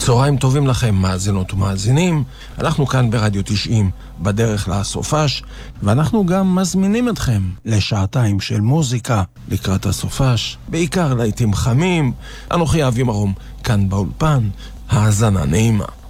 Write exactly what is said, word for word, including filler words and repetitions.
צהריים טובים לכם, מאזינות ומאזינים. אנחנו כאן ברדיו תשעים בדרך לסופש, ואנחנו גם מזמינים אתכם לשעתיים של מוזיקה לקראת הסופש, בעיקר להיטים חמים. אנוכי אבי מרום כאן באולפן. האזנה נעימה.